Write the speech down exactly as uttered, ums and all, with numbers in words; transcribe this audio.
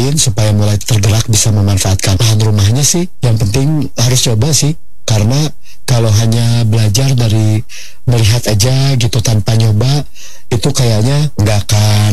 lain supaya mulai tergerak bisa memanfaatkan lahan rumahnya sih. Yang penting harus coba sih, karena kalau hanya belajar dari melihat aja gitu tanpa nyoba, itu kayaknya nggak akan